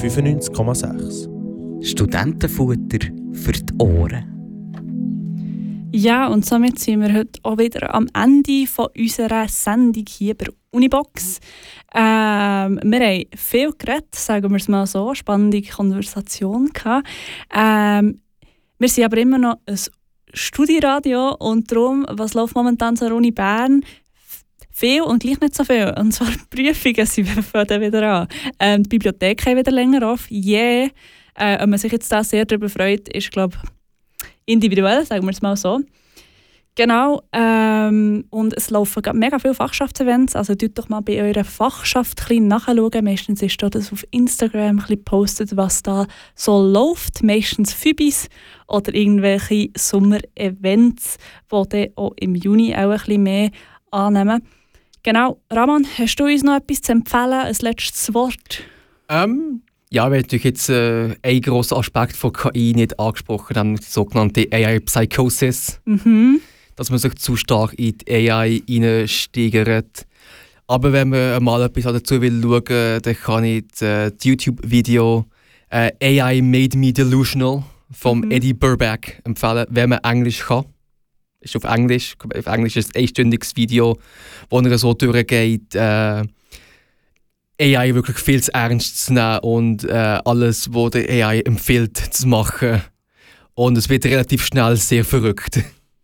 95,6. Studentenfutter für die Ohren. Ja, und somit sind wir heute auch wieder am Ende von unserer Sendung hier bei Unibox. Wir haben viel geredet, sagen wir es mal so, spannende Konversation gehabt. Wir sind aber immer noch ein Studiradio und darum, was läuft momentan so an der Uni Bern? Viel und gleich nicht so viel. Und zwar Prüfungen sind wir wieder an. Die Bibliothek haben wieder länger auf. Ob man sich jetzt da sehr darüber freut, ist, glaube ich, individuell, sagen wir es mal so. Genau. Und es laufen mega viele Fachschaftsevents. Also schaut doch mal bei eurer Fachschaft ein bisschen nachschauen. Meistens ist das auf Instagram ein bisschen gepostet, was da so läuft. Meistens Fübis oder irgendwelche Sommer-Events, die dann auch im Juni auch ein bisschen mehr annehmen. Genau. Ramon, hast du uns noch etwas zu empfehlen? Ein letztes Wort? Ja, wir haben natürlich jetzt einen grossen Aspekt von KI nicht angesprochen, nämlich die sogenannte AI-Psychosis. Dass man sich zu stark in die AI reinsteigert. Aber wenn man mal etwas dazu will schauen, dann kann ich das YouTube-Video AI Made Me Delusional von Eddie Burback empfehlen, wenn man Englisch kann. Ist auf Englisch. Auf Englisch ist ein einstündiges Video, wo er so durchgeht, AI wirklich viel zu ernst zu nehmen und alles, was der AI empfiehlt, zu machen. Und es wird relativ schnell sehr verrückt.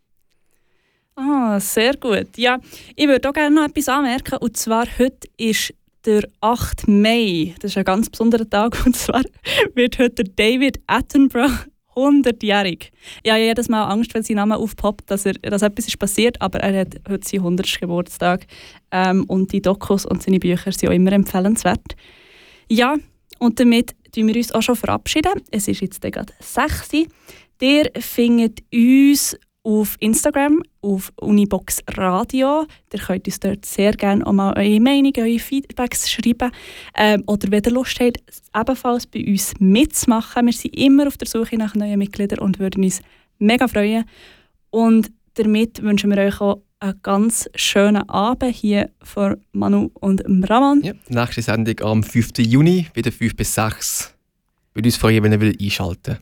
Sehr gut. Ja, ich würde auch gerne noch etwas anmerken. Und zwar heute ist der 8. Mai. Das ist ein ganz besonderer Tag. Und zwar wird heute David Attenborough 100-jährig. Ich habe jedes Mal Angst, wenn sein Name aufpoppt, dass etwas ist passiert. Aber er hat heute seinen 100. Geburtstag. Und die Dokus und seine Bücher sind auch immer empfehlenswert. Ja, und damit verabschieden wir uns auch schon verabschieden. Es ist jetzt gerade 6 Uhr. Ihr findet uns auf Instagram, auf Unibox Radio. Ihr könnt uns dort sehr gerne auch mal eure Meinung, eure Feedbacks schreiben. Oder wenn ihr Lust habt, ebenfalls bei uns mitzumachen. Wir sind immer auf der Suche nach neuen Mitgliedern und würden uns mega freuen. Und damit wünschen wir euch auch einen ganz schönen Abend hier von Manu und Ramon. Ja, nächste Sendung am 5. Juni, wieder 5 bis 6. Ich würde uns freuen, wenn ihr wieder einschalten.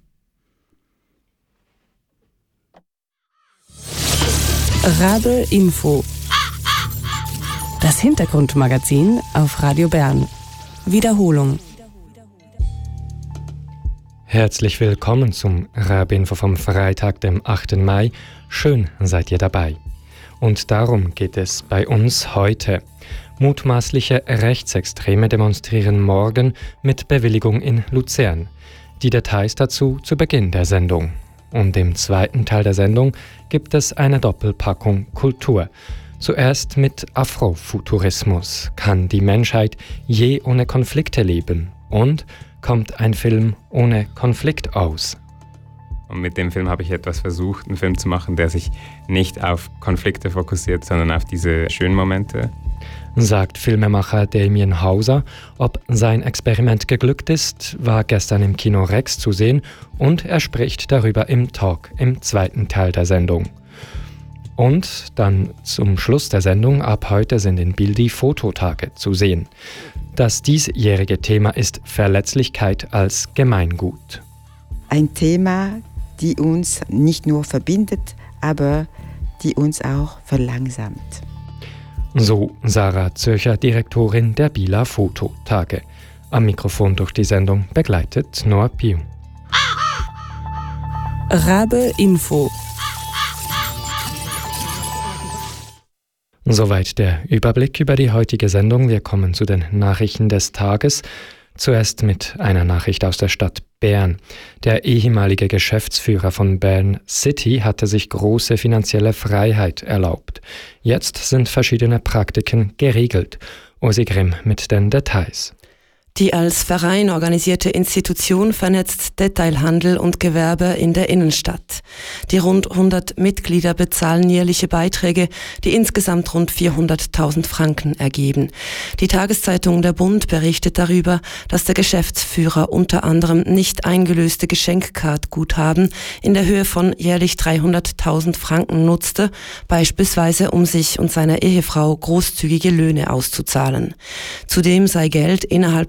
Rabe Info. Das Hintergrundmagazin auf Radio Bern. Wiederholung. Herzlich willkommen zum Rabe Info vom Freitag, dem 8. Mai. Schön seid ihr dabei. Und darum geht es bei uns heute. Mutmaßliche Rechtsextreme demonstrieren morgen mit Bewilligung in Luzern. Die Details dazu zu Beginn der Sendung. Und im zweiten Teil der Sendung gibt es eine Doppelpackung Kultur. Zuerst mit Afrofuturismus. Kann die Menschheit je ohne Konflikte leben? Und kommt ein Film ohne Konflikt aus? Und mit dem Film habe ich etwas versucht, einen Film zu machen, der sich nicht auf Konflikte fokussiert, sondern auf diese schönen Momente. Sagt Filmemacher Damien Hauser. Ob sein Experiment geglückt ist, war gestern im Kino Rex zu sehen und er spricht darüber im Talk im zweiten Teil der Sendung. Und dann zum Schluss der Sendung, ab heute sind in Bild die Fototage zu sehen. Das diesjährige Thema ist Verletzlichkeit als Gemeingut. Ein Thema, die uns nicht nur verbindet, aber die uns auch verlangsamt. So Sarah Zürcher, Direktorin der Bieler Fototage. Am Mikrofon durch die Sendung begleitet Noah Piu. Rabe Info. Soweit der Überblick über die heutige Sendung. Wir kommen zu den Nachrichten des Tages. Zuerst mit einer Nachricht aus der Stadt Bern. Der ehemalige Geschäftsführer von Bern City hatte sich große finanzielle Freiheit erlaubt. Jetzt sind verschiedene Praktiken geregelt. Ursi Grimm mit den Details. Die als Verein organisierte Institution vernetzt Detailhandel und Gewerbe in der Innenstadt. Die rund 100 Mitglieder bezahlen jährliche Beiträge, die insgesamt rund 400.000 Franken ergeben. Die Tageszeitung Der Bund berichtet darüber, dass der Geschäftsführer unter anderem nicht eingelöste Geschenkkartguthaben in der Höhe von jährlich 300.000 Franken nutzte, beispielsweise um sich und seiner Ehefrau großzügige Löhne auszuzahlen. Zudem sei Geld innerhalb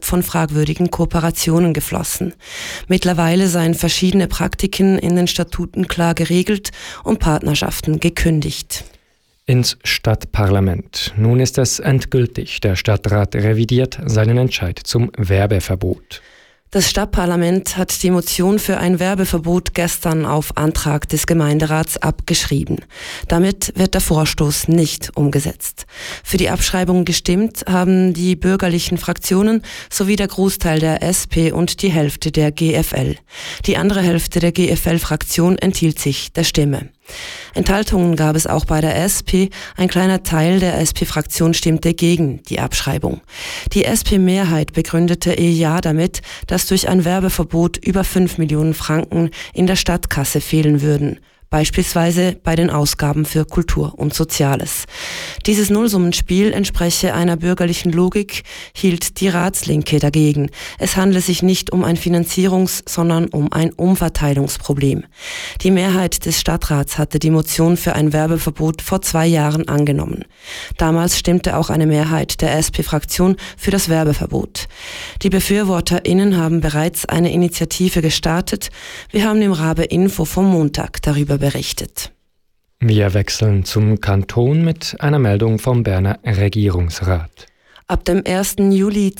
von fragwürdigen Kooperationen geflossen. Mittlerweile seien verschiedene Praktiken in den Statuten klar geregelt und Partnerschaften gekündigt. Ins Stadtparlament. Nun ist es endgültig. Der Stadtrat revidiert seinen Entscheid zum Werbeverbot. Das Stadtparlament hat die Motion für ein Werbeverbot gestern auf Antrag des Gemeinderats abgeschrieben. Damit wird der Vorstoß nicht umgesetzt. Für die Abschreibung gestimmt haben die bürgerlichen Fraktionen sowie der Großteil der SP und die Hälfte der GFL. Die andere Hälfte der GFL-Fraktion enthielt sich der Stimme. Enthaltungen gab es auch bei der SP. Ein kleiner Teil der SP-Fraktion stimmte gegen die Abschreibung. Die SP-Mehrheit begründete ihr Ja damit, dass durch ein Werbeverbot über 5 Millionen Franken in der Stadtkasse fehlen würden. Beispielsweise bei den Ausgaben für Kultur und Soziales. Dieses Nullsummenspiel entspreche einer bürgerlichen Logik, hielt die Ratslinke dagegen. Es handle sich nicht um ein Finanzierungs-, sondern um ein Umverteilungsproblem. Die Mehrheit des Stadtrats hatte die Motion für ein Werbeverbot vor 2 Jahren angenommen. Damals stimmte auch eine Mehrheit der SP-Fraktion für das Werbeverbot. Die BefürworterInnen haben bereits eine Initiative gestartet. Wir haben im Rabe Info vom Montag darüber berichtet. Wir wechseln zum Kanton mit einer Meldung vom Berner Regierungsrat. Ab dem 1. Juli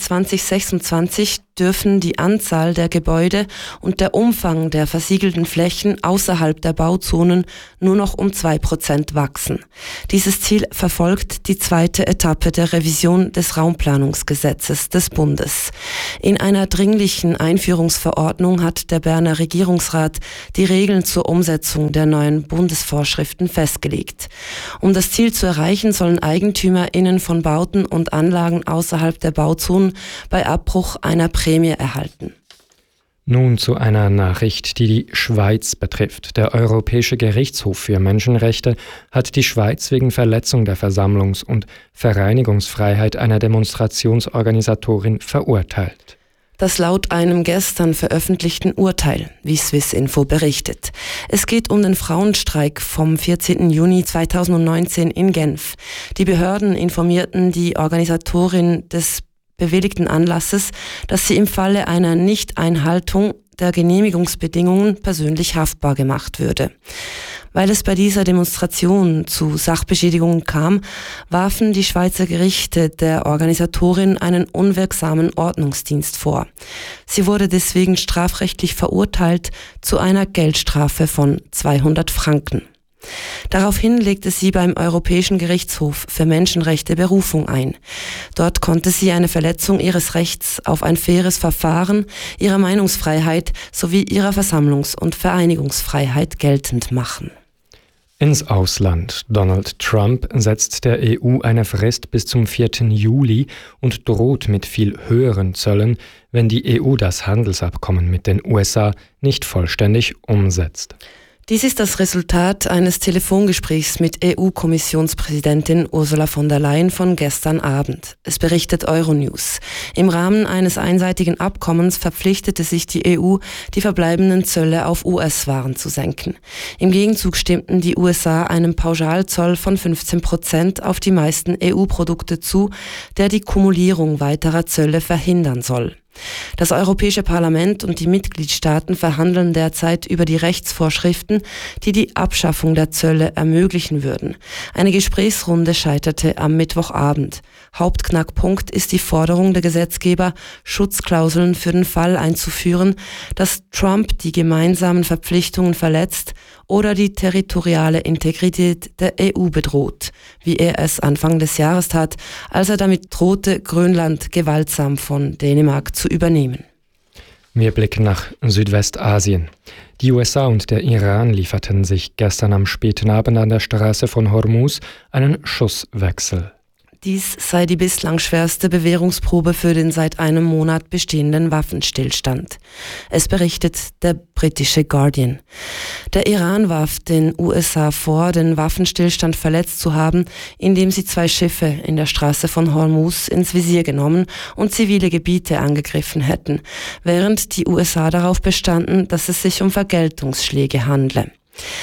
2026 dürfen die Anzahl der Gebäude und der Umfang der versiegelten Flächen außerhalb der Bauzonen nur noch um 2% wachsen. Dieses Ziel verfolgt die zweite Etappe der Revision des Raumplanungsgesetzes des Bundes. In einer dringlichen Einführungsverordnung hat der Berner Regierungsrat die Regeln zur Umsetzung der neuen Bundesvorschriften festgelegt. Um das Ziel zu erreichen, sollen EigentümerInnen von Bauten und Anlagen außerhalb der Bauzonen bei Abbruch einer Prämie erhalten. Nun zu einer Nachricht, die die Schweiz betrifft. Der Europäische Gerichtshof für Menschenrechte hat die Schweiz wegen Verletzung der Versammlungs- und Vereinigungsfreiheit einer Demonstrationsorganisatorin verurteilt. Das laut einem gestern veröffentlichten Urteil, wie Swissinfo berichtet. Es geht um den Frauenstreik vom 14. Juni 2019 in Genf. Die Behörden informierten die Organisatorin des bewilligten Anlasses, dass sie im Falle einer Nichteinhaltung der Genehmigungsbedingungen persönlich haftbar gemacht würde. Weil es bei dieser Demonstration zu Sachbeschädigungen kam, warfen die Schweizer Gerichte der Organisatorin einen unwirksamen Ordnungsdienst vor. Sie wurde deswegen strafrechtlich verurteilt zu einer Geldstrafe von 200 Franken. Daraufhin legte sie beim Europäischen Gerichtshof für Menschenrechte Berufung ein. Dort konnte sie eine Verletzung ihres Rechts auf ein faires Verfahren, ihrer Meinungsfreiheit sowie ihrer Versammlungs- und Vereinigungsfreiheit geltend machen. Ins Ausland. Donald Trump setzt der EU eine Frist bis zum 4. Juli und droht mit viel höheren Zöllen, wenn die EU das Handelsabkommen mit den USA nicht vollständig umsetzt. Dies ist das Resultat eines Telefongesprächs mit EU-Kommissionspräsidentin Ursula von der Leyen von gestern Abend. Es berichtet Euronews. Im Rahmen eines einseitigen Abkommens verpflichtete sich die EU, die verbleibenden Zölle auf US-Waren zu senken. Im Gegenzug stimmten die USA einem Pauschalzoll von 15% auf die meisten EU-Produkte zu, der die Kumulierung weiterer Zölle verhindern soll. Das Europäische Parlament und die Mitgliedstaaten verhandeln derzeit über die Rechtsvorschriften, die die Abschaffung der Zölle ermöglichen würden. Eine Gesprächsrunde scheiterte am Mittwochabend. Hauptknackpunkt ist die Forderung der Gesetzgeber, Schutzklauseln für den Fall einzuführen, dass Trump die gemeinsamen Verpflichtungen verletzt oder die territoriale Integrität der EU bedroht, wie er es Anfang des Jahres tat, als er damit drohte, Grönland gewaltsam von Dänemark zu übernehmen. Wir blicken nach Südwestasien. Die USA und der Iran lieferten sich gestern am späten Abend an der Straße von Hormuz einen Schusswechsel. Dies sei die bislang schwerste Bewährungsprobe für den seit einem Monat bestehenden Waffenstillstand. Es berichtet der britische Guardian. Der Iran warf den USA vor, den Waffenstillstand verletzt zu haben, indem sie 2 Schiffe in der Straße von Hormuz ins Visier genommen und zivile Gebiete angegriffen hätten, während die USA darauf bestanden, dass es sich um Vergeltungsschläge handle.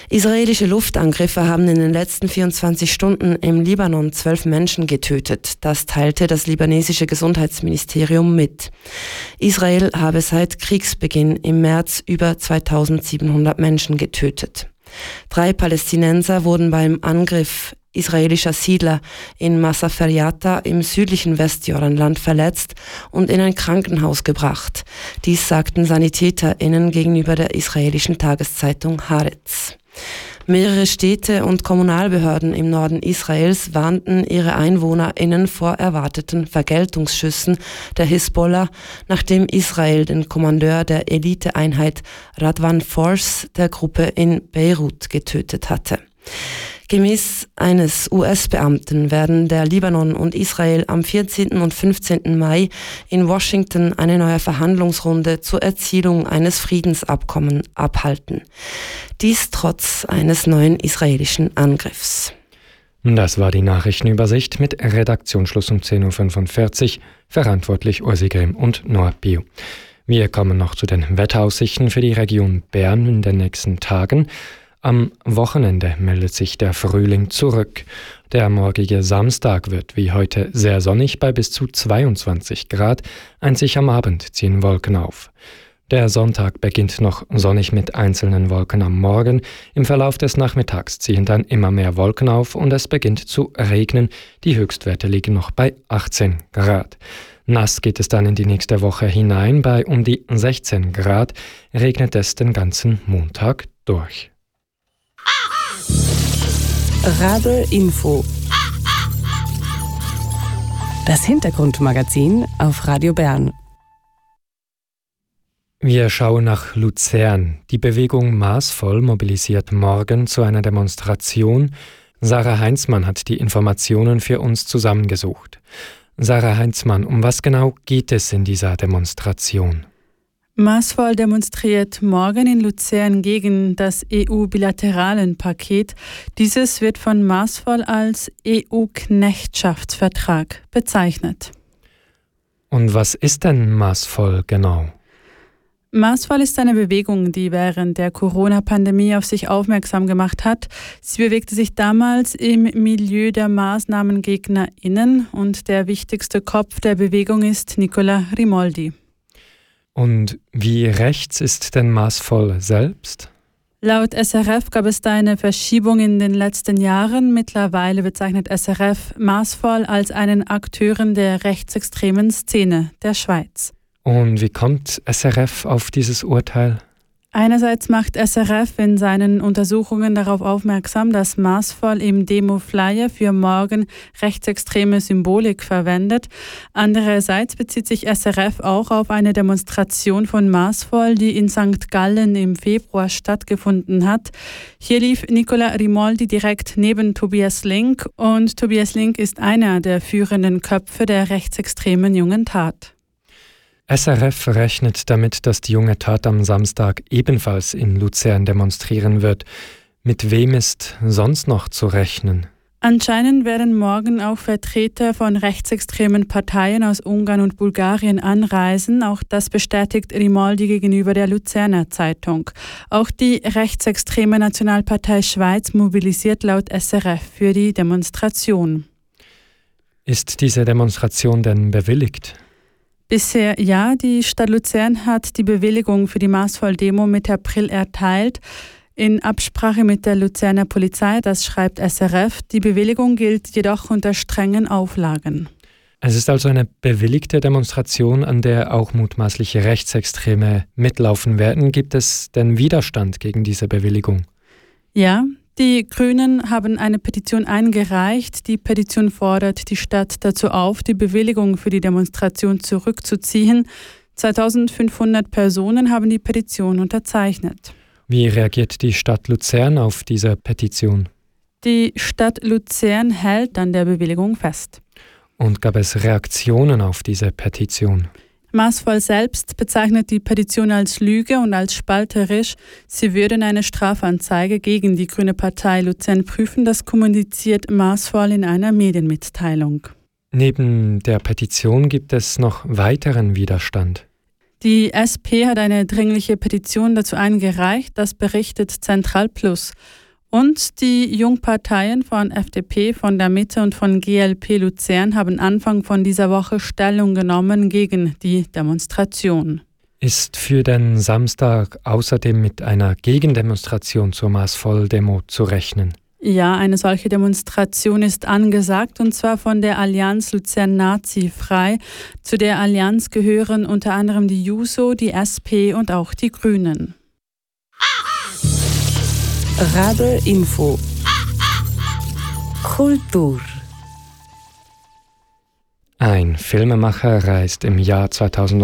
Israelische Luftangriffe haben in den letzten 24 Stunden im Libanon 12 Menschen getötet. Das teilte das libanesische Gesundheitsministerium mit. Israel habe seit Kriegsbeginn im März über 2700 Menschen getötet. 3 Palästinenser wurden beim Angriff israelischer Siedler in Masaferjata im südlichen Westjordanland verletzt und in ein Krankenhaus gebracht. Dies sagten SanitäterInnen gegenüber der israelischen Tageszeitung Haaretz. Mehrere Städte und Kommunalbehörden im Norden Israels warnten ihre EinwohnerInnen vor erwarteten Vergeltungsschüssen der Hisbollah, nachdem Israel den Kommandeur der Eliteeinheit Radwan Force der Gruppe in Beirut getötet hatte. Gemäß eines US-Beamten werden der Libanon und Israel am 14. und 15. Mai in Washington eine neue Verhandlungsrunde zur Erzielung eines Friedensabkommens abhalten. Dies trotz eines neuen israelischen Angriffs. Das war die Nachrichtenübersicht mit Redaktionsschluss um 10.45 Uhr, verantwortlich Ursi Grimm und Noah Bio. Wir kommen noch zu den Wetteraussichten für die Region Bern in den nächsten Tagen. Am Wochenende meldet sich der Frühling zurück. Der morgige Samstag wird wie heute sehr sonnig bei bis zu 22 Grad. Einzig am Abend ziehen Wolken auf. Der Sonntag beginnt noch sonnig mit einzelnen Wolken am Morgen. Im Verlauf des Nachmittags ziehen dann immer mehr Wolken auf und es beginnt zu regnen. Die Höchstwerte liegen noch bei 18 Grad. Nass geht es dann in die nächste Woche hinein. Bei um die 16 Grad regnet es den ganzen Montag durch. Rabe Info. Das Hintergrundmagazin auf Radio Bern. Wir schauen nach Luzern. Die Bewegung Maßvoll mobilisiert morgen zu einer Demonstration. Sarah Heinzmann hat die Informationen für uns zusammengesucht. Sarah Heinzmann, um was genau geht es in dieser Demonstration? Maßvoll demonstriert morgen in Luzern gegen das EU-Bilateralenpaket. Dieses wird von Maßvoll als EU-Knechtschaftsvertrag bezeichnet. Und was ist denn Maßvoll genau? Maßvoll ist eine Bewegung, die während der Corona-Pandemie auf sich aufmerksam gemacht hat. Sie bewegte sich damals im Milieu der MaßnahmengegnerInnen und der wichtigste Kopf der Bewegung ist Nicola Rimoldi. Und wie rechts ist denn Maßvoll selbst? Laut SRF gab es da eine Verschiebung in den letzten Jahren. Mittlerweile bezeichnet SRF Maßvoll als einen Akteuren der rechtsextremen Szene der Schweiz. Und wie kommt SRF auf dieses Urteil? Einerseits macht SRF in seinen Untersuchungen darauf aufmerksam, dass Maßvoll im Demo-Flyer für morgen rechtsextreme Symbolik verwendet. Andererseits bezieht sich SRF auch auf eine Demonstration von Maßvoll, die in St. Gallen im Februar stattgefunden hat. Hier lief Nicola Rimoldi direkt neben Tobias Link und Tobias Link ist einer der führenden Köpfe der rechtsextremen Jungen Tat. SRF rechnet damit, dass die Junge Tat am Samstag ebenfalls in Luzern demonstrieren wird. Mit wem ist sonst noch zu rechnen? Anscheinend werden morgen auch Vertreter von rechtsextremen Parteien aus Ungarn und Bulgarien anreisen. Auch das bestätigt Rimoldi gegenüber der Luzerner Zeitung. Auch die rechtsextreme Nationalpartei Schweiz mobilisiert laut SRF für die Demonstration. Ist diese Demonstration denn bewilligt? Bisher ja, die Stadt Luzern hat die Bewilligung für die Maßvoll-Demo Mitte April erteilt. In Absprache mit der Luzerner Polizei, das schreibt SRF. Die Bewilligung gilt jedoch unter strengen Auflagen. Es ist also eine bewilligte Demonstration, an der auch mutmaßliche Rechtsextreme mitlaufen werden. Gibt es denn Widerstand gegen diese Bewilligung? Ja. Die Grünen haben eine Petition eingereicht. Die Petition fordert die Stadt dazu auf, die Bewilligung für die Demonstration zurückzuziehen. 2500 Personen haben die Petition unterzeichnet. Wie reagiert die Stadt Luzern auf diese Petition? Die Stadt Luzern hält an der Bewilligung fest. Und gab es Reaktionen auf diese Petition? Maßvoll selbst bezeichnet die Petition als Lüge und als spalterisch. Sie würden eine Strafanzeige gegen die Grüne Partei Luzern prüfen, das kommuniziert Maßvoll in einer Medienmitteilung. Neben der Petition gibt es noch weiteren Widerstand. Die SP hat eine dringliche Petition dazu eingereicht, das berichtet Zentral Plus. Und die Jungparteien von FDP, von der Mitte und von GLP Luzern haben Anfang von dieser Woche Stellung genommen gegen die Demonstration. Ist für den Samstag außerdem mit einer Gegendemonstration zur Maßvoll-Demo zu rechnen? Ja, eine solche Demonstration ist angesagt, und zwar von der Allianz Luzern Nazi-Frei. Zu der Allianz gehören unter anderem die JUSO, die SP und auch die Grünen. Radio Info. Kultur. Ein Filmemacher reist im Jahr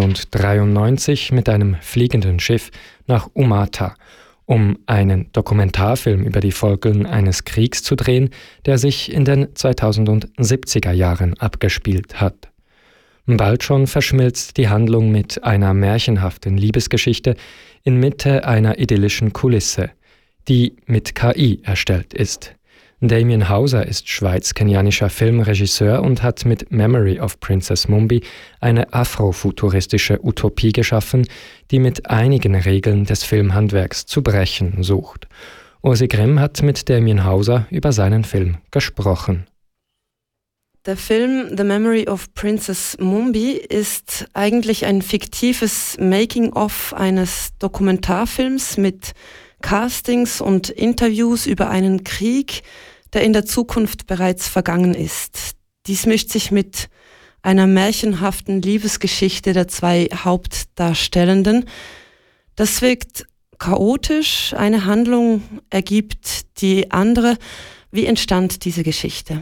2093 mit einem fliegenden Schiff nach Umata, um einen Dokumentarfilm über die Folgen eines Kriegs zu drehen, der sich in den 2070er Jahren abgespielt hat. Bald schon verschmilzt die Handlung mit einer märchenhaften Liebesgeschichte inmitten einer idyllischen Kulisse, die mit KI erstellt ist. Damien Hauser ist schweiz-kenianischer Filmregisseur und hat mit Memory of Princess Mumbi eine afrofuturistische Utopie geschaffen, die mit einigen Regeln des Filmhandwerks zu brechen sucht. Ursi Grimm hat mit Damien Hauser über seinen Film gesprochen. Der Film The Memory of Princess Mumbi ist eigentlich ein fiktives Making-of eines Dokumentarfilms mit Castings und Interviews über einen Krieg, der in der Zukunft bereits vergangen ist. Dies mischt sich mit einer märchenhaften Liebesgeschichte der zwei Hauptdarstellenden. Das wirkt chaotisch, eine Handlung ergibt die andere. Wie entstand diese Geschichte?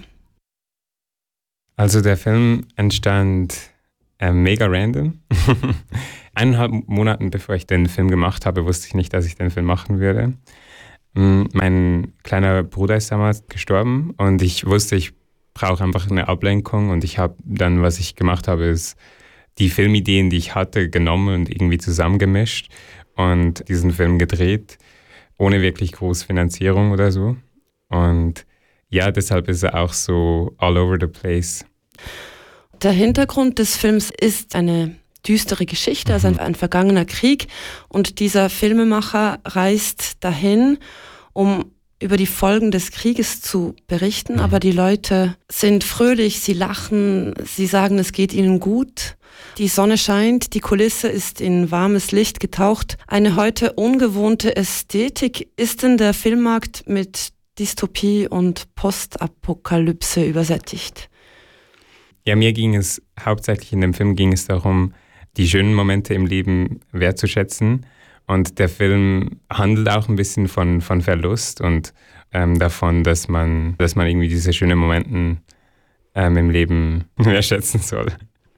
Also der Film entstand mega random. 1,5 Monaten bevor ich den Film gemacht habe, wusste ich nicht, dass ich den Film machen würde. Mein kleiner Bruder ist damals gestorben und ich wusste, ich brauche einfach eine Ablenkung, und ich habe dann, was ich gemacht habe, ist die Filmideen, die ich hatte, genommen und irgendwie zusammengemischt und diesen Film gedreht, ohne wirklich große Finanzierung oder so. Und ja, deshalb ist er auch so all over the place. Der Hintergrund des Films ist eine düstere Geschichte, also ein vergangener Krieg. Und dieser Filmemacher reist dahin, um über die Folgen des Krieges zu berichten. Aber die Leute sind fröhlich, sie lachen, sie sagen, es geht ihnen gut. Die Sonne scheint, die Kulisse ist in warmes Licht getaucht. Eine heute ungewohnte Ästhetik. Ist denn der Filmmarkt mit Dystopie und Postapokalypse übersättigt? Ja, mir ging es hauptsächlich in dem Film darum, die schönen Momente im Leben wertzuschätzen. Und der Film handelt auch ein bisschen von Verlust und davon, dass man irgendwie diese schönen Momente im Leben wertschätzen soll.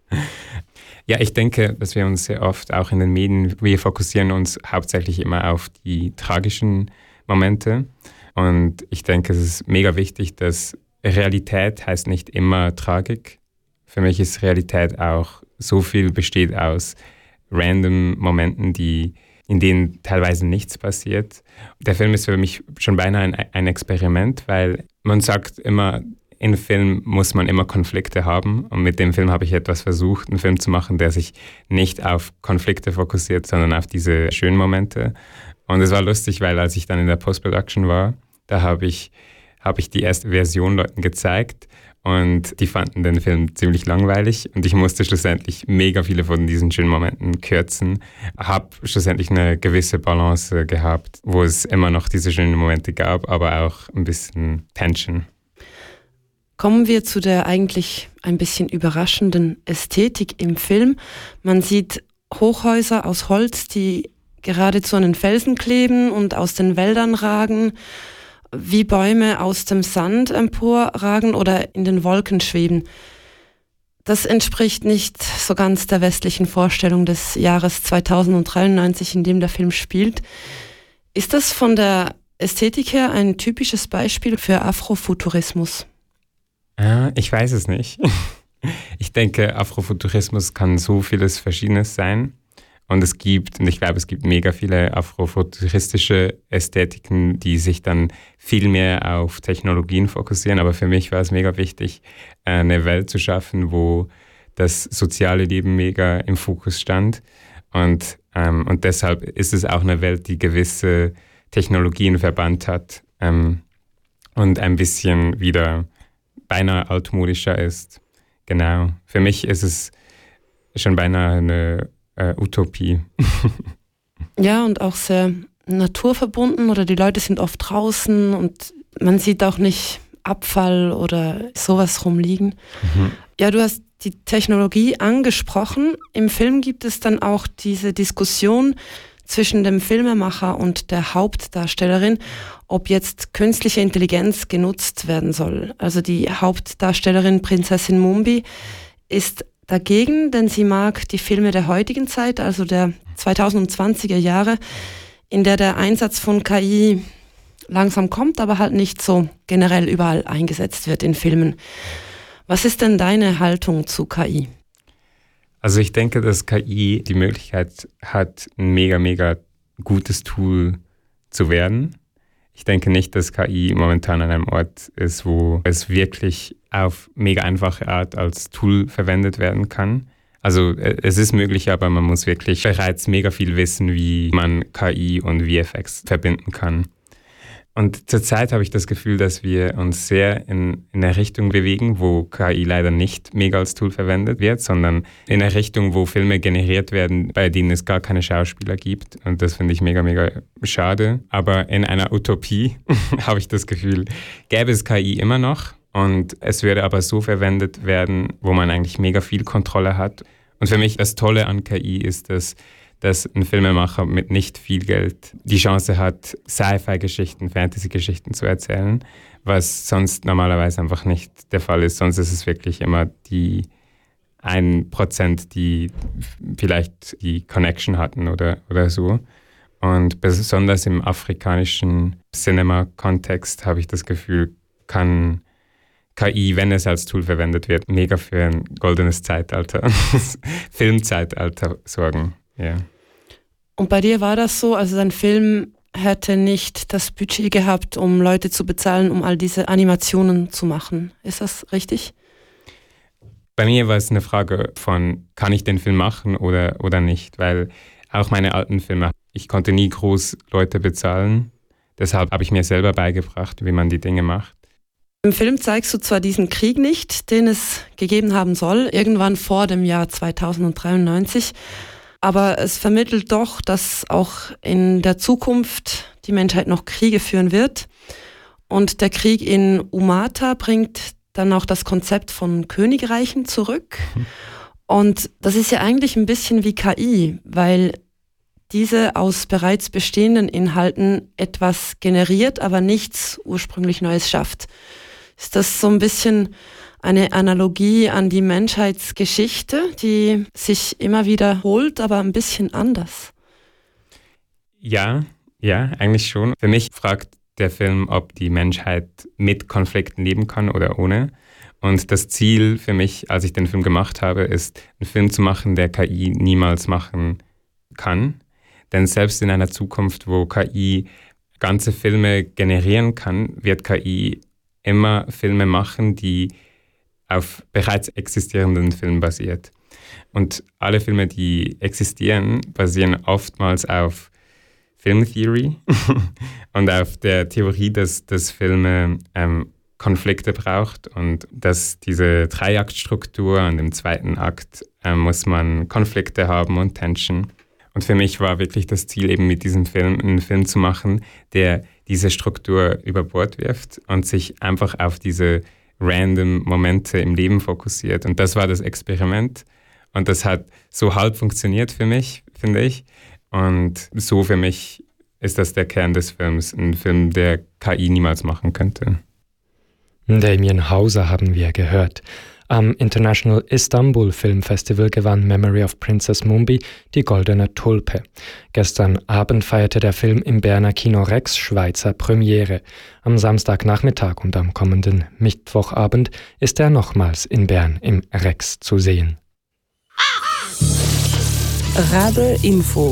Ja, ich denke, dass wir uns sehr oft auch in den Medien, wir fokussieren uns hauptsächlich immer auf die tragischen Momente. Und ich denke, es ist mega wichtig, dass Realität heißt nicht immer Tragik. Für mich ist Realität auch, so viel besteht aus random Momenten, in denen teilweise nichts passiert. Der Film ist für mich schon beinahe ein Experiment, weil man sagt immer, in Film muss man immer Konflikte haben. Und mit dem Film habe ich etwas versucht, einen Film zu machen, der sich nicht auf Konflikte fokussiert, sondern auf diese schönen Momente. Und es war lustig, weil als ich dann in der Post-Production war, da habe ich die erste Version Leuten gezeigt. Und die fanden den Film ziemlich langweilig und ich musste schlussendlich mega viele von diesen schönen Momenten kürzen. Habe schlussendlich eine gewisse Balance gehabt, wo es immer noch diese schönen Momente gab, aber auch ein bisschen Tension. Kommen wir zu der eigentlich ein bisschen überraschenden Ästhetik im Film. Man sieht Hochhäuser aus Holz, die geradezu an den Felsen kleben und aus den Wäldern ragen, wie Bäume aus dem Sand emporragen oder in den Wolken schweben. Das entspricht nicht so ganz der westlichen Vorstellung des Jahres 2093, in dem der Film spielt. Ist das von der Ästhetik her ein typisches Beispiel für Afrofuturismus? Ich weiß es nicht. Ich denke, Afrofuturismus kann so vieles Verschiedenes sein. Und ich glaube, es gibt mega viele afrofuturistische Ästhetiken, die sich dann viel mehr auf Technologien fokussieren. Aber für mich war es mega wichtig, eine Welt zu schaffen, wo das soziale Leben mega im Fokus stand. Und deshalb ist es auch eine Welt, die gewisse Technologien verbannt hat und ein bisschen wieder beinahe altmodischer ist. Genau. Für mich ist es schon beinahe eine Utopie. Ja, und auch sehr naturverbunden, oder die Leute sind oft draußen und man sieht auch nicht Abfall oder sowas rumliegen. Ja, du hast die Technologie angesprochen. Im Film gibt es dann auch diese Diskussion zwischen dem Filmemacher und der Hauptdarstellerin, ob jetzt künstliche Intelligenz genutzt werden soll. Also die Hauptdarstellerin Prinzessin Mumbi ist dagegen, denn sie mag die Filme der heutigen Zeit, also der 2020er Jahre, in der der Einsatz von KI langsam kommt, aber halt nicht so generell überall eingesetzt wird in Filmen. Was ist denn deine Haltung zu KI? Also ich denke, dass KI die Möglichkeit hat, ein mega, mega gutes Tool zu werden. Ich denke nicht, dass KI momentan an einem Ort ist, wo es wirklich auf mega einfache Art als Tool verwendet werden kann. Also es ist möglich, aber man muss wirklich bereits mega viel wissen, wie man KI und VFX verbinden kann. Und zurzeit habe ich das Gefühl, dass wir uns sehr in eine Richtung bewegen, wo KI leider nicht mega als Tool verwendet wird, sondern in eine Richtung, wo Filme generiert werden, bei denen es gar keine Schauspieler gibt. Und das finde ich mega, mega schade. Aber in einer Utopie habe ich das Gefühl, gäbe es KI immer noch. Und es würde aber so verwendet werden, wo man eigentlich mega viel Kontrolle hat. Und für mich das Tolle an KI ist, dass ein Filmemacher mit nicht viel Geld die Chance hat, Sci-Fi-Geschichten, Fantasy-Geschichten zu erzählen, was sonst normalerweise einfach nicht der Fall ist. Sonst ist es wirklich immer die 1%, die vielleicht die Connection hatten oder so. Und besonders im afrikanischen Cinema-Kontext habe ich das Gefühl, kann KI, wenn es als Tool verwendet wird, mega für ein goldenes Zeitalter, Filmzeitalter sorgen. Ja. Und bei dir war das so, also dein Film hätte nicht das Budget gehabt, um Leute zu bezahlen, um all diese Animationen zu machen. Ist das richtig? Bei mir war es eine Frage von, kann ich den Film machen oder nicht? Weil auch meine alten Filme, ich konnte nie groß Leute bezahlen. Deshalb habe ich mir selber beigebracht, wie man die Dinge macht. Im Film zeigst du zwar diesen Krieg nicht, den es gegeben haben soll, irgendwann vor dem Jahr 2093, aber es vermittelt doch, dass auch in der Zukunft die Menschheit noch Kriege führen wird. Und der Krieg in Umata bringt dann auch das Konzept von Königreichen zurück. Und das ist ja eigentlich ein bisschen wie KI, weil diese aus bereits bestehenden Inhalten etwas generiert, aber nichts ursprünglich Neues schafft. Ist das so ein bisschen eine Analogie an die Menschheitsgeschichte, die sich immer wiederholt, aber ein bisschen anders? Ja, eigentlich schon. Für mich fragt der Film, ob die Menschheit mit Konflikten leben kann oder ohne. Und das Ziel für mich, als ich den Film gemacht habe, ist, einen Film zu machen, der KI niemals machen kann. Denn selbst in einer Zukunft, wo KI ganze Filme generieren kann, wird KI immer Filme machen, die auf bereits existierenden Filmen basiert. Und alle Filme, die existieren, basieren oftmals auf Filmtheory und auf der Theorie, dass Filme Konflikte braucht und dass diese Dreiaktstruktur und im zweiten Akt muss man Konflikte haben und Tension. Und für mich war wirklich das Ziel, eben mit diesem Film einen Film zu machen, der diese Struktur über Bord wirft und sich einfach auf diese random Momente im Leben fokussiert. Und das war das Experiment. Und das hat so halb funktioniert für mich, finde ich. Und so für mich ist das der Kern des Films. Ein Film, der KI niemals machen könnte. Damien Hauser haben wir gehört. Am International Istanbul Film Festival gewann Memory of Princess Mumbi die Goldene Tulpe. Gestern Abend feierte der Film im Berner Kino Rex Schweizer Premiere. Am Samstagnachmittag und am kommenden Mittwochabend ist er nochmals in Bern im Rex zu sehen. Radio Info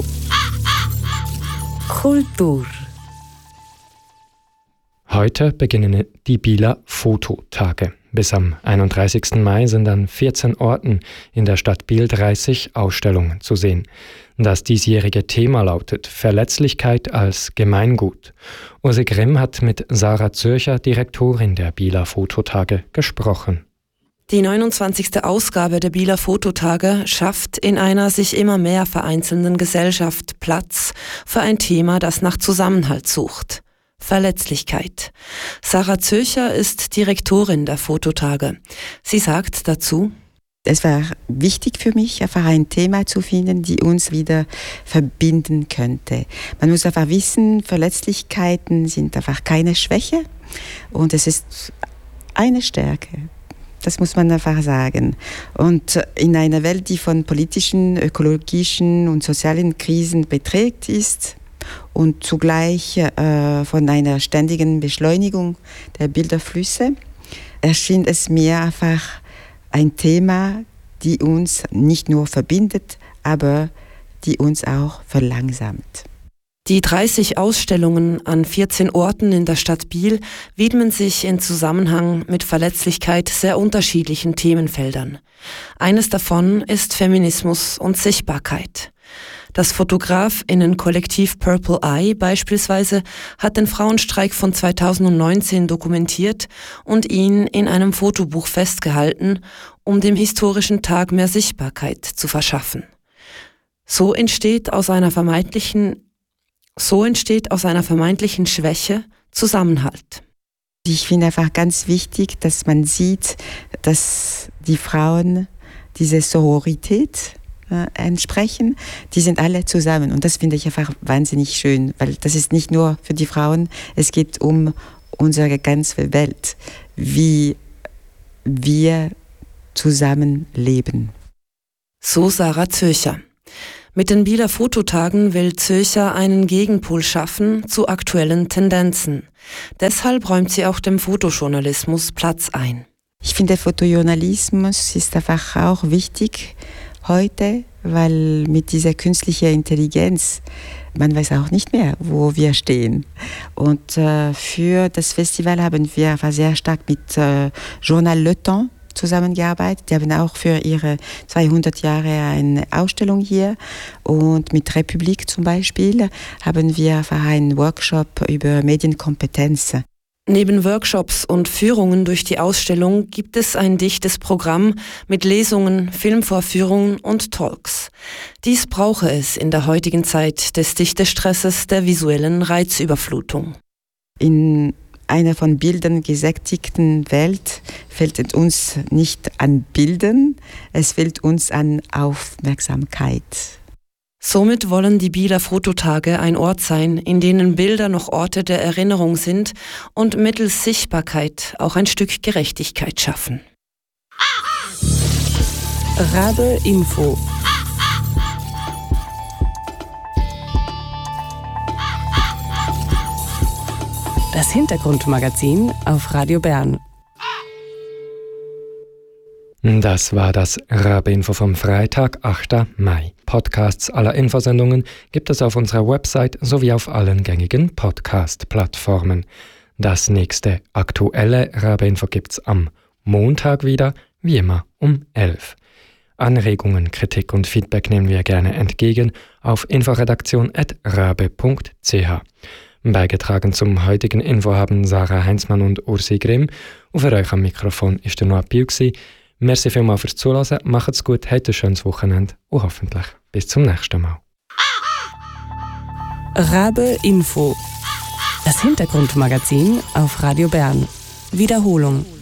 Kultur. Heute beginnen die Bieler Fototage. Bis am 31. Mai sind an 14 Orten in der Stadt Biel 30 Ausstellungen zu sehen. Das diesjährige Thema lautet Verletzlichkeit als Gemeingut. Ursi Grimm hat mit Sarah Zürcher, Direktorin der Bieler Fototage, gesprochen. Die 29. Ausgabe der Bieler Fototage schafft in einer sich immer mehr vereinzelnden Gesellschaft Platz für ein Thema, das nach Zusammenhalt sucht. Verletzlichkeit. Sarah Zürcher ist Direktorin der Fototage. Sie sagt dazu: Es war wichtig für mich, einfach ein Thema zu finden, die uns wieder verbinden könnte. Man muss einfach wissen, Verletzlichkeiten sind einfach keine Schwäche und es ist eine Stärke. Das muss man einfach sagen. Und in einer Welt, die von politischen, ökologischen und sozialen Krisen geprägt ist und zugleich von einer ständigen Beschleunigung der Bilderflüsse, erschien es mir einfach ein Thema, die uns nicht nur verbindet, aber die uns auch verlangsamt. Die 30 Ausstellungen an 14 Orten in der Stadt Biel widmen sich in Zusammenhang mit Verletzlichkeit sehr unterschiedlichen Themenfeldern. Eines davon ist Feminismus und Sichtbarkeit. Das Fotografinnenkollektiv Purple Eye beispielsweise hat den Frauenstreik von 2019 dokumentiert und ihn in einem Fotobuch festgehalten, um dem historischen Tag mehr Sichtbarkeit zu verschaffen. So entsteht aus einer vermeintlichen Schwäche Zusammenhalt. Ich finde einfach ganz wichtig, dass man sieht, dass die Frauen diese Sororität entsprechen, die sind alle zusammen und das finde ich einfach wahnsinnig schön, weil das ist nicht nur für die Frauen, es geht um unsere ganze Welt, wie wir zusammen leben. So Sarah Zürcher. Mit den Bieler Fototagen will Zürcher einen Gegenpol schaffen zu aktuellen Tendenzen. Deshalb räumt sie auch dem Fotojournalismus Platz ein. Ich finde, Fotojournalismus ist einfach auch wichtig heute, weil mit dieser künstlichen Intelligenz, man weiß auch nicht mehr, wo wir stehen. Und für das Festival haben wir sehr stark mit Journal Le Temps zusammengearbeitet. Die haben auch für ihre 200 Jahre eine Ausstellung hier. Und mit Republik zum Beispiel haben wir einen Workshop über Medienkompetenz. Neben Workshops und Führungen durch die Ausstellung gibt es ein dichtes Programm mit Lesungen, Filmvorführungen und Talks. Dies brauche es in der heutigen Zeit des Dichtestresses der visuellen Reizüberflutung. In einer von Bildern gesättigten Welt fehlt es uns nicht an Bildern, es fehlt uns an Aufmerksamkeit. Somit wollen die Bieler Fototage ein Ort sein, in denen Bilder noch Orte der Erinnerung sind und mittels Sichtbarkeit auch ein Stück Gerechtigkeit schaffen. Rabe Info. Das Hintergrundmagazin auf Radio Bern. Das war das Rabe-Info vom Freitag, 8. Mai. Podcasts aller Infosendungen gibt es auf unserer Website sowie auf allen gängigen Podcast-Plattformen. Das nächste aktuelle Rabe-Info gibt's am Montag wieder, wie immer um 11. Anregungen, Kritik und Feedback nehmen wir gerne entgegen auf inforedaktion@rabe.ch. Beigetragen zum heutigen Info haben Sarah Heinzmann und Ursi Grimm. Und für euch am Mikrofon ist der Noah Piu. Merci vielmals fürs Zuhören, macht's gut, habt ein schönes Wochenende und hoffentlich bis zum nächsten Mal. Rabe Info. Das Hintergrundmagazin auf Radio Bern. Wiederholung.